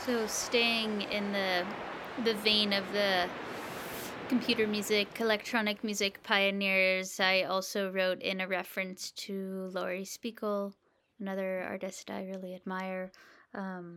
So staying in the vein of the computer music, electronic music pioneers, I also wrote in a reference to Laurie Spiegel, another artist I really admire.